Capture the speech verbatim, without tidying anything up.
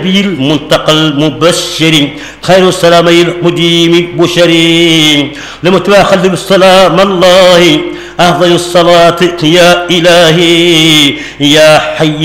المنتقى المبشر خير السلامي المديم بشري لمتواخذ السلام الله أفضل الصلاة يا إلهي يا حي